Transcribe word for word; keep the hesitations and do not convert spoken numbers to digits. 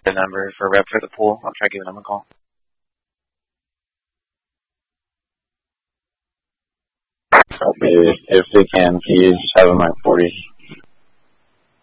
the number for rep for the pool. I'll try giving them a call. Okay, if they can, please have them at forty.